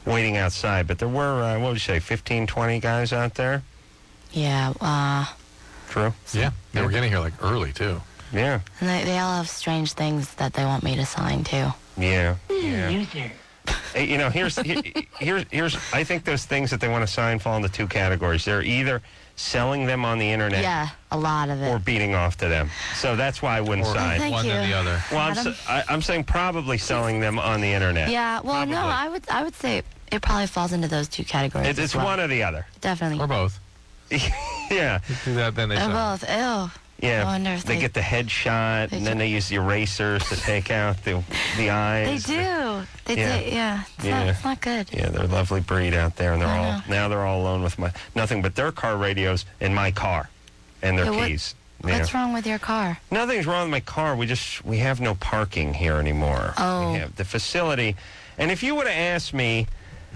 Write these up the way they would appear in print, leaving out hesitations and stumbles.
waiting outside. But there were, what would you say, 15, 20 guys out there? Yeah. True? Yeah. They were getting here, like, early, too. Yeah. And they all have strange things that they want me to sign, too. Yeah. Loser. Hey, you know, here's I think those things that they want to sign fall into two categories. They're either selling them on the internet Yeah, a lot of it. or beating off to them. So that's why I wouldn't Or sign. Thank one you. than the other. Well, I'm saying probably selling them on the internet. Yeah, well, no, Probably. I would say it probably falls into those two categories. It's as well. one or the other. Definitely. Or both. Yeah. Do that, then they They're sell. both. Ew. Yeah. I wonder if they get the headshot, and then they use the erasers to take out the They eyes. do. They Yeah. do. Yeah. Yeah. It's not good. Yeah, they're a lovely breed out there, and I know. they're all alone with nothing but their car radios in my car, and their Yeah, what- keys. What's wrong with your car? Nothing's wrong with my car. We have no parking here anymore. Oh. We have the facility, and if you would have asked me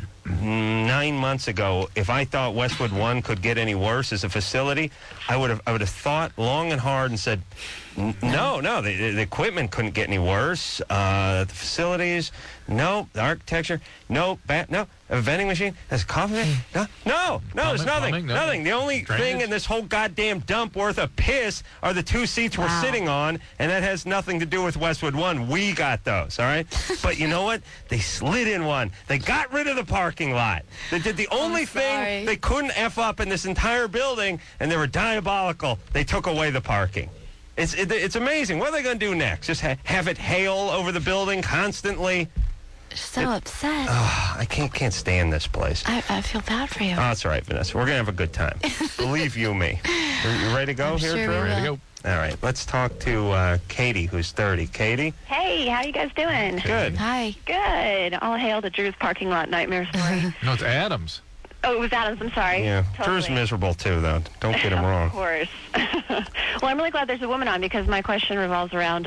9 months ago if I thought Westwood One could get any worse as a facility, I would have thought long and hard and said, no, the equipment couldn't get any worse. The facilities, no. The architecture, no. No. A vending machine, there's a coffee machine, no, there's nothing. Plumbing, no. Nothing. The only Drainage? thing in this whole goddamn dump worth of piss are the two seats we're Wow. sitting on, and that has nothing to do with Westwood One. We got those, all right? But you know what? They slid in one. They got rid of the parking lot. They did the only thing sorry. they couldn't F up in this entire building, and they were diabolical. They took away the parking. It's amazing. What are they going to do next? Just have it hail over the building constantly? So upset. I can't stand this place. I feel bad for you. Oh, that's all right, Vanessa. We're going to have a good time. Believe you me. You ready to go I'm here, sure Drew? we Ready to will. go. All right, let's talk to Katie, who's 30. Katie? Hey, how you guys doing? Good. Hi. Good. All hail to Drew's parking lot nightmare story. No, it's Adams. Oh, it was Adams. I'm sorry. Yeah. Totally. Drew's miserable, too, though. Don't get him Of wrong. course. Well, I'm really glad there's a woman on because my question revolves around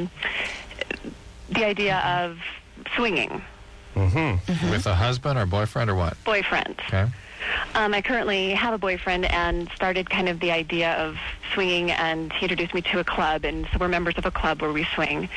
the idea of swinging. Mm-hmm. With a husband or boyfriend or what? Boyfriend. Okay. I currently have a boyfriend and started kind of the idea of swinging, and he introduced me to a club, and so we're members of a club where we swing.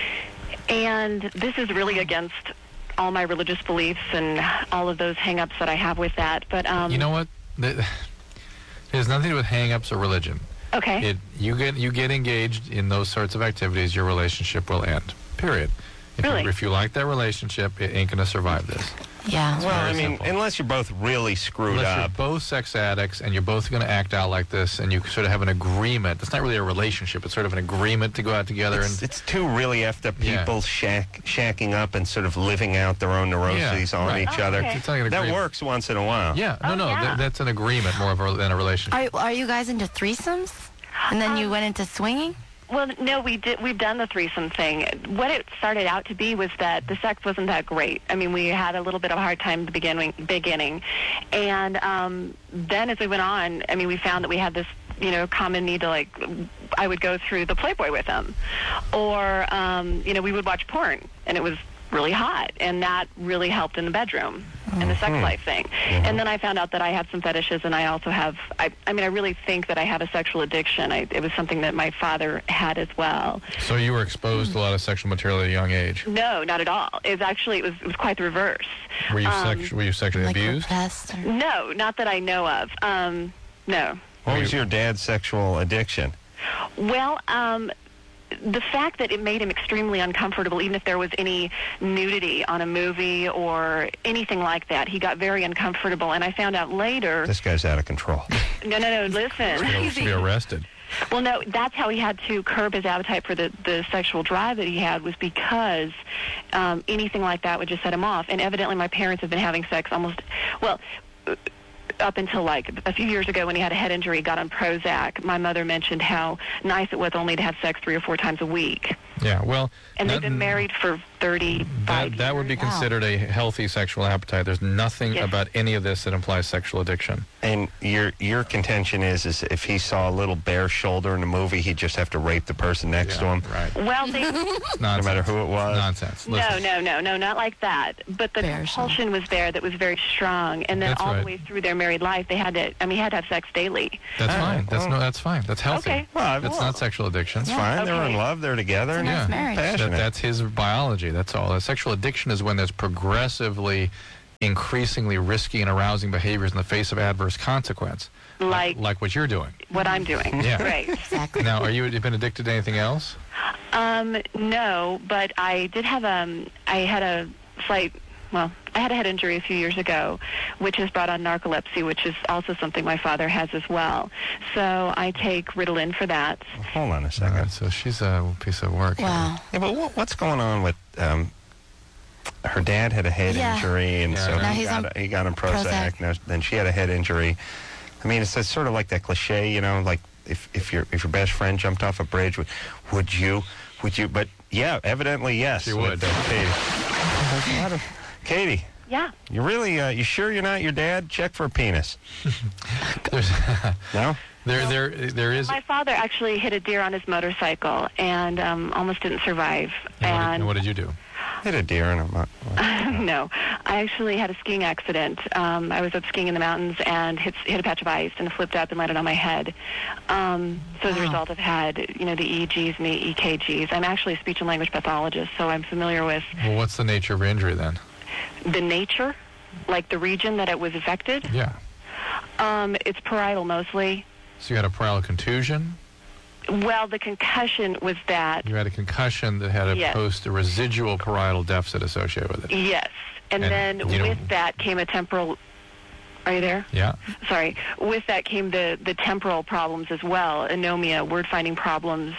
And this is really against all my religious beliefs and all of those hang-ups that I have with that. But You know what? It has nothing to do with hang-ups or religion. okay. You get engaged in those sorts of activities, your relationship will end. Period. Really? If you like that relationship, it ain't going to survive this. Yeah. Well, I very mean, simple. unless you're both really screwed Unless you're up. both sex addicts and you're both going to act out like this and you sort of have an agreement. It's not really a relationship. It's sort of an agreement to go out together. It's two really effed up Yeah. people shacking up and sort of living out their own neuroses Yeah, on right. each Oh, other. okay. It's like an That agreement. works once in a while. Yeah. Oh, No, yeah. that's an agreement more than a relationship. Are you guys into threesomes? And then you went into swinging? Well, no, we've done the threesome thing. What it started out to be was that the sex wasn't that great. I mean, we had a little bit of a hard time at the beginning. And then as we went on, I mean, we found that we had this, common need to, like, I would go through the Playboy with him. Or, we would watch porn, and it was really hot, and that really helped in the bedroom and the sex life thing. And then I found out that I had some fetishes, and I also have, I really think that I have a sexual addiction. It was something that my father had as well. So you were exposed to a lot of sexual material at a young age. No, not at all. It was quite the reverse. Were you sexually Like abused? repressed? Or... No, not that I know of. No. What was your dad's sexual addiction? Well, the fact that it made him extremely uncomfortable, even if there was any nudity on a movie or anything like that, he got very uncomfortable. And I found out later. This guy's out of control. No, listen. He should be arrested. Well, no, that's how he had to curb his appetite for the sexual drive that he had, was because anything like that would just set him off. And evidently my parents have been having sex up until like a few years ago when he had a head injury, got on Prozac. My mother mentioned how nice it was only to have sex 3 or 4 times a week. Yeah, well... And they've been married for 35 years. That would be considered a healthy sexual appetite. There's nothing Yes. about any of this that implies sexual addiction. And your contention is if he saw a little bare shoulder in a movie, he'd just have to rape the person next to him, Right. Well, they, Nonsense. no matter who it was. Nonsense. no, Listen. not like that. But the Bear compulsion was there that was very strong. And then That's all right. the way through their married life, he had to have sex daily. That's Oh, fine. well. That's fine. That's healthy. Okay. Well, That's not sexual addiction. It's fine. They're in Okay. love. They're together. It's a nice Yeah. marriage. Passionate. That's his biology. That's all. Sexual addiction is when there's progressively increasingly risky and arousing behaviors in the face of adverse consequence. Like what you're doing. what I'm doing. Yeah. Right. Exactly. Now, you've been addicted to anything else? No, but I did have I had a head injury a few years ago, which has brought on narcolepsy, which is also something my father has as well. So I take Ritalin for that. Hold on a All second. right, so she's a piece of work. Wow. Yeah, but what's going on with her dad had a head Yeah. injury, and Yeah. so Now he he's on got him Prozac. Prozac. Now, then she had a head injury. I mean, it's sort of like that cliche, like if your best friend jumped off a bridge, would you? But yeah, evidently yes. She would. With, Katie. Katie, Yeah. you really you sure you're not your dad? Check for a penis. There's, No. there is. My father actually hit a deer on his motorcycle and almost didn't survive. And what did you do? Hit a deer in a No, I actually had a skiing accident. I was up skiing in the mountains and hit a patch of ice and flipped up and landed on my head. So as a Wow. result, I've had the EEGs and the EKGs. I'm actually a speech and language pathologist, so I'm familiar with Well, what's the nature of your injury then? the nature, like the region that it was affected. Yeah. It's parietal mostly. So you had a parietal contusion. Well, the concussion was that. You had a concussion that had a residual parietal deficit associated with it. Yes, and then you know- with that came a temporal. Are you there? Yeah. Sorry. With that came the temporal problems as well, anomia, word-finding problems,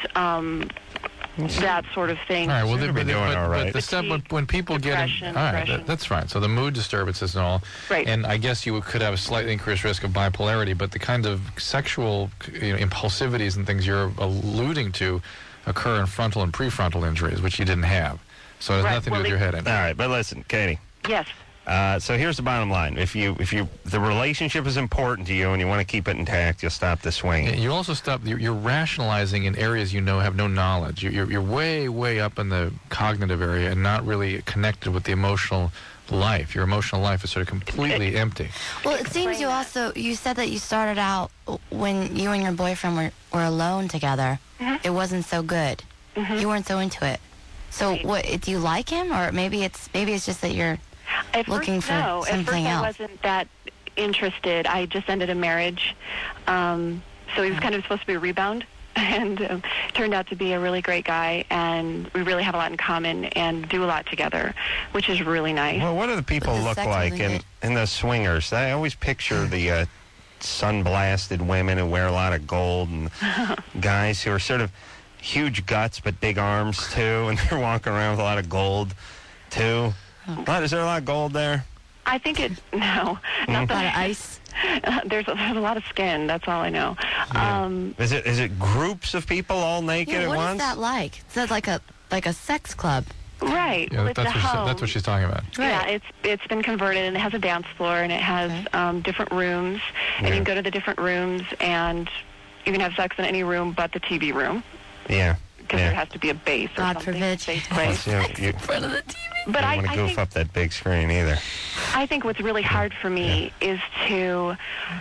that sort of thing. All right. Well, Seem to be doing all right. but the stuff when people get in, Depression, all right, depression. that's fine. So the mood disturbances and all, Right. and I guess you could have a slightly increased risk of bipolarity, but the kind of sexual impulsivities and things you're alluding to occur in frontal and prefrontal injuries, which you didn't have. So it has Right. nothing to Well, do with your head injury. All right, but listen, Katie. Yes. So here's the bottom line: if the relationship is important to you and you want to keep it intact, you'll stop the swinging. You also stop. You're rationalizing in areas have no knowledge. You're way up in the cognitive area and not really connected with the emotional life. Your emotional life is sort of completely empty. Well, it seems you said that you started out when you and your boyfriend were alone together. Mhm. It wasn't so good. Mhm. You weren't so into it. So what, do you like him, or maybe it's just that you're At looking first, for no. something At else? first, I wasn't that interested. I just ended a marriage, so he was kind of supposed to be a rebound, and turned out to be a really great guy, and we really have a lot in common and do a lot together, which is really nice. Well, what do the people But the look sex like wasn't good. in the swingers? I always picture the sun-blasted women who wear a lot of gold, and guys who are sort of huge guts but big arms too, and they're walking around with a lot of gold too. Is there a lot of gold there? I think not a lot of that. ice. There's a lot of skin. That's all I know. Is it groups of people all naked Yeah, at what once? is that like? Is that like a sex club? Right. Yeah, with the home. that's what she's talking about. Yeah, Right. it's been converted, and it has a dance floor, and it has different rooms, and you can go to the different rooms, and you can have sex in any room but the TV room, Yeah. because there has to be a base or God something. forbid. Safe place. You In front of the TV. But don't want to I goof think up that big screen either. I think what's really hard for me is to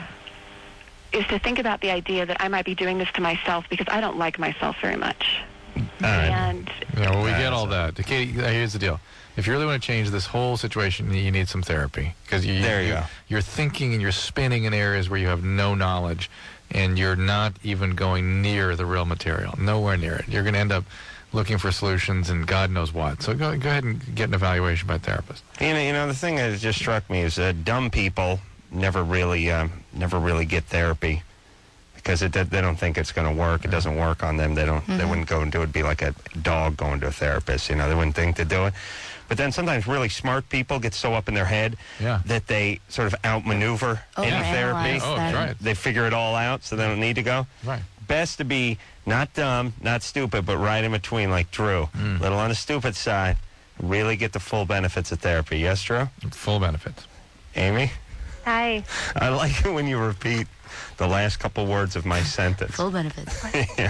think about the idea that I might be doing this to myself because I don't like myself very much. All right. And Yeah, well, we get all that. Katie, here's the deal. If you really want to change this whole situation, you need some therapy. Because There you go. You're thinking and you're spinning in areas where you have no knowledge, and you're not even going near the real material. Nowhere near it. You're going to end up looking for solutions and God knows what. So go ahead and get an evaluation by a therapist. You know, the thing that just struck me is that dumb people never really get therapy because they don't think it's going to work. It doesn't work on them. They don't. They wouldn't go and do it. It'd be like a dog going to a therapist. You know, they wouldn't think to do it. But then sometimes really smart people get so up in their head that they sort of outmaneuver any Overanalyze therapy. Oh, that. right. They figure it all out, so they don't need to go. Right. Best to be not dumb, not stupid, but right in between, like Drew. Little on the stupid side. Really get the full benefits of therapy. Yes, Drew? Full benefits. Amy? hi. I like it when you repeat the last couple words of my sentence. Full benefits.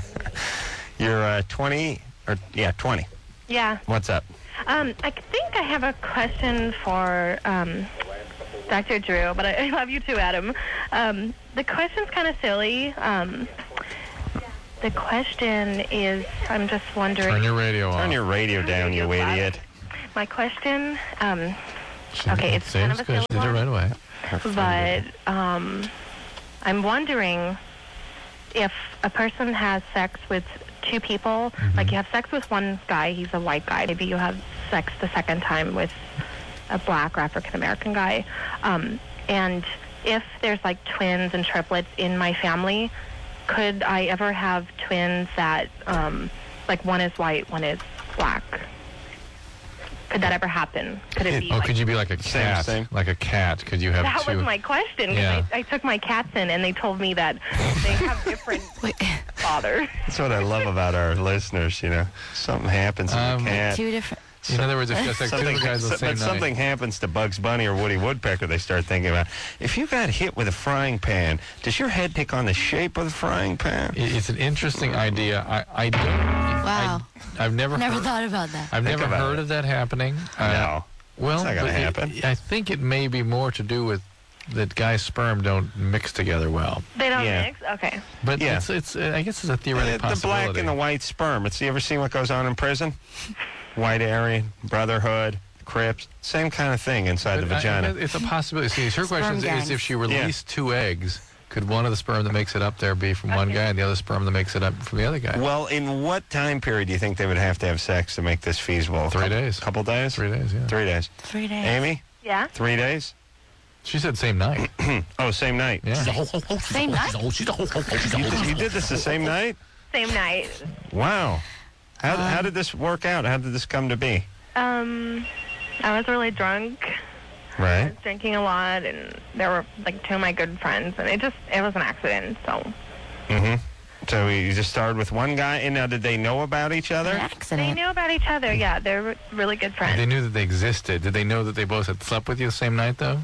You're 20, 20. Yeah. What's up? I think I have a question for Dr. Drew, but I love you too, Adam. The question's kind of silly. The question is, I'm just wondering. Turn your radio off. Turn your radio down, you radio's loud. idiot. My question, Okay, it's kind of a silly Did it one. right away. But I'm wondering if a person has sex with two people, like you have sex with one guy, he's a white guy, maybe you have sex the second time with a black or African American guy, and if there's like twins and triplets in my family, could I ever have twins that like one is white, one is black? Could that ever happen? Could it be? Oh, like, could you be like a cat? Same. Like a cat? Could you have that two? was my question. 'Cause Yeah. I took my cats in, and they told me that they have different Wait, fathers. That's what I love about our listeners, Something happens to the cat. two different. In other words, if it's like two guys the same but night. something happens to Bugs Bunny or Woody Woodpecker, they start thinking about, if you got hit with a frying pan, does your head take on the shape of the frying pan? It's an interesting idea. I don't. Wow. I've never Thought about that. I've Think never about heard it. of that happening. No. Well, It's not gonna but happen. I think it may be more to do with that guys' sperm don't mix together well. They don't Yeah. mix? Okay. But Yeah. it's I guess it's a theoretical The possibility. black and the white sperm. You ever seen what goes on in prison? White Aryan, Brotherhood, Crips, same kind of thing inside the But vagina. it's a possibility. See, her question is gangs. if she released two eggs, could one of the sperm that makes it up there be from one guy and the other sperm that makes it up from the other guy? Well, in what time period do you think they would have to have sex to make this feasible? 3 days. Couple days? 3 days, yeah. 3 days. 3 days. Amy? Yeah? 3 days? She said same night. Oh, same night. Yeah. Same night. You did this the same night? Same night. Wow. How did this work out? How did this come to be? I was really drunk. I Right. was drinking a lot, and there were like two of my good friends, and it was an accident, so. Mm-hmm. So you just started with one guy, and now did they know about each An other? They accident. knew about each other, yeah. They're really good They friends. knew that they existed. Did they know that they both had slept with you the same night, though?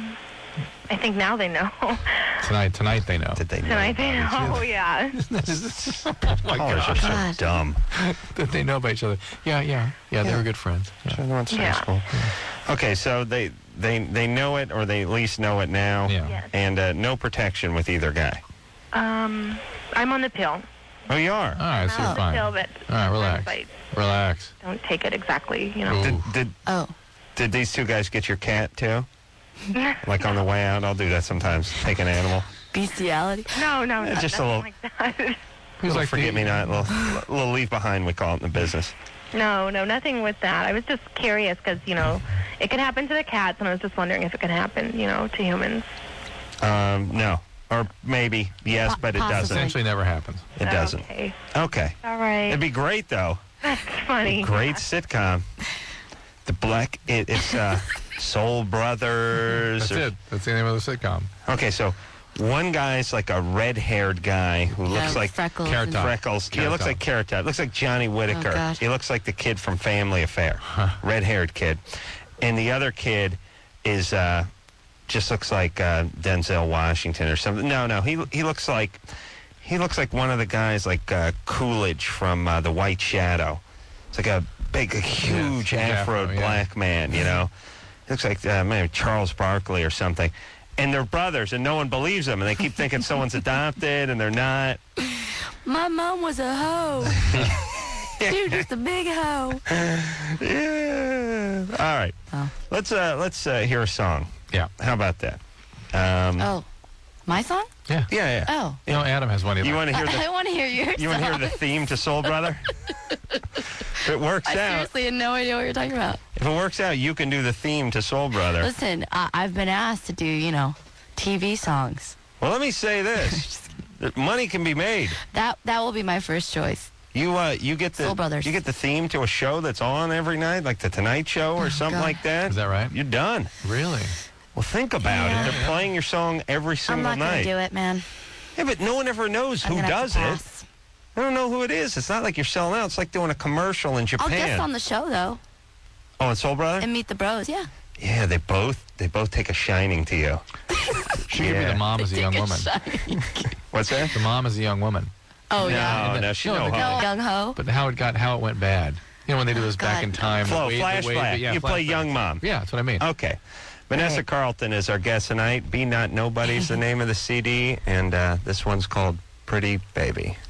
I think now they know. Tonight they know. Did they know? Tonight they know, yeah. Oh my College God. are so God. dumb. That they know about each other. Yeah, they were good friends. Yeah. Sure, they went to Yeah. school. Okay, so they know it, or they at least know it now, Yeah. Yes. and no protection with either guy. I'm on the pill. Oh, you are? All right, so I'm you're on the fine. pill, but All right, relax. I Relax. don't take it exactly, you know. Ooh. Oh. Did these two guys get your cat, too? Like on the way out? I'll do that sometimes. Take an animal. Bestiality. No, Yeah, just a nothing little- like that. Who's like forget me not, little leave behind, we call it in the business. No, nothing with that. I was just curious because, it could happen to the cats, and I was just wondering if it could happen, to humans. No. Or maybe, yes, but it doesn't. Essentially never happens. It doesn't. Okay. Okay. All right. It'd be great, though. That's funny. Great sitcom. It's Soul Brothers. That's it. That's the name of the sitcom. Okay, so one guy's like a red-haired guy who looks like freckles. Carrot and- Top. freckles. He Carrot looks Top. like Carrot Top. Looks like Johnny Whitaker. God. He looks like the kid from Family Affair. Red-haired kid. And the other kid is just looks like Denzel Washington or something. No, he looks like one of the guys like Coolidge from The White Shadow. It's like a big, huge Yes, afro afro, yeah. black man, He looks like maybe Charles Barkley or something. And they're brothers, and no one believes them, and they keep thinking someone's adopted, and they're not. My mom was a hoe. She was just a big hoe. Yeah. All right. Oh. Let's hear a song. Yeah. How about that? Oh. My song? Yeah. Oh. Adam has one. You want to hear I the want to hear yours. you want to hear the theme to Soul Brother? If it works I out, seriously had no idea what you're talking about. if it works out, you can do the theme to Soul Brother. Listen, I've been asked to do, TV songs. Well, let me say this: that money can be made. That will be my first choice. You get the Soul Brothers. you get the theme to a show that's on every night, like the Tonight Show or something God. like that. Is that right? You're done. Really? Well, think about Yeah. it. They're playing your song every I'm single not night. going to do it, man. Yeah, but no one ever knows I'm who gonna have does to it. pass. I don't know who it is. It's not like you're selling out. It's like doing a commercial in I'll Japan. guest on the show, though, Oh, and Soul Brother? and meet the bros, yeah. Yeah, they both take a shining to you. She could be Yeah. the mom as a young woman. What's that? The mom is a young woman. Oh, yeah. No, she No, know the how. guy- Young ho. But how it went bad. When they do this back God. in time. Flo, the flashback. yeah, You play flashback. young mom. Yeah, that's what I mean. Okay. Vanessa Right. Carlton is our guest tonight. Be Not Nobody's the name of the CD, and this one's called Pretty Baby.